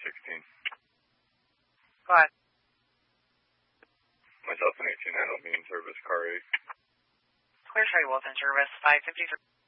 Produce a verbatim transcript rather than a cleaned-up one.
sixteen. Go ahead. Myself and eighteen, I don't mean service car eight. Clear Cherry Wolf in service, five fifty-three.